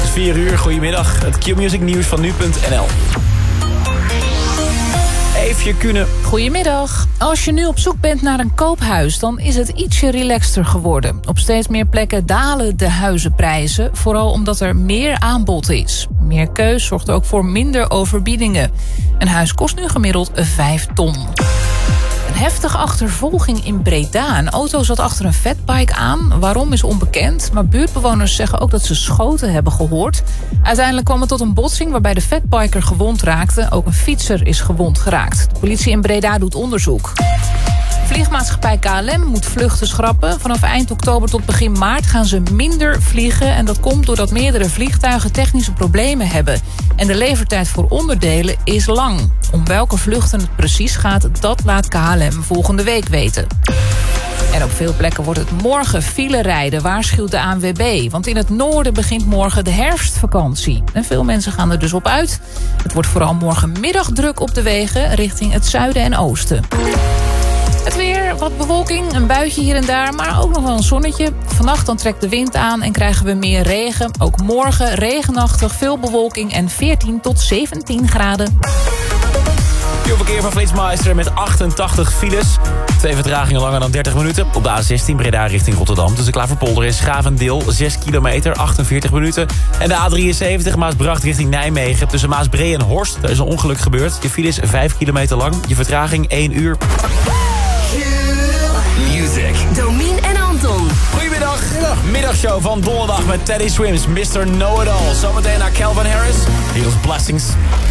4 uur. Goedemiddag, het Q-Music nieuws van nu.nl. Eefje Kuhne. Goedemiddag. Als je nu op zoek bent naar een koophuis, dan is het ietsje relaxter geworden. Op steeds meer plekken dalen de huizenprijzen, vooral omdat er meer aanbod is. Meer keus zorgt ook voor minder overbiedingen. Een huis kost nu gemiddeld 5 ton. Een heftige achtervolging in Breda. Een auto zat achter een fatbike aan. Waarom is onbekend, maar buurtbewoners zeggen ook dat ze schoten hebben gehoord. Uiteindelijk kwam het tot een botsing waarbij de fatbiker gewond raakte. Ook een fietser is gewond geraakt. De politie in Breda doet onderzoek. Vliegmaatschappij KLM moet vluchten schrappen. Vanaf eind oktober tot begin maart gaan ze minder vliegen. En dat komt doordat meerdere vliegtuigen technische problemen hebben. En de levertijd voor onderdelen is lang. Om welke vluchten het precies gaat, dat laat KLM volgende week weten. En op veel plekken wordt het morgen file rijden, waarschuwt de ANWB. Want in het noorden begint morgen de herfstvakantie. En veel mensen gaan er dus op uit. Het wordt vooral morgenmiddag druk op de wegen richting het zuiden en oosten. Het weer, wat bewolking, een buitje hier en daar, maar ook nog wel een zonnetje. Vannacht dan trekt de wind aan en krijgen we meer regen. Ook morgen regenachtig, veel bewolking en 14 tot 17 graden. Verkeer van Flitsmeister met 88 files. 2 vertragingen langer dan 30 minuten. Op de A16 Breda richting Rotterdam. Tussen Klaverpolder en Schavendeel 6 kilometer, 48 minuten. En de A73 Maasbracht richting Nijmegen. Tussen Maasbree en Horst. Daar is een ongeluk gebeurd. Je file is 5 kilometer lang. Je vertraging 1 uur. Music. Domien en Anton. Goedemiddag. Middagshow van donderdag met Teddy Swims, Mr. Know-It-All. Zometeen naar Calvin Harris. Hier is Blessings.